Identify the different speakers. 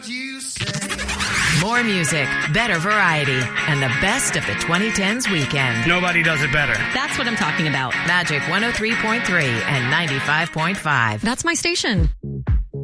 Speaker 1: what you say.
Speaker 2: More music, better variety, and the best of the 2010s weekend.
Speaker 3: Nobody does it better.
Speaker 4: That's what I'm talking about.
Speaker 2: Magic 103.3 and 95.5.
Speaker 4: That's my station.